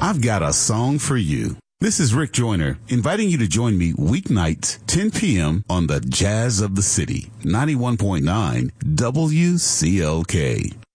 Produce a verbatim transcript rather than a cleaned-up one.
I've got a song for you. This is Rick Joyner, inviting you to join me weeknights, ten p.m. on the Jazz of the City, ninety-one point nine W C L K.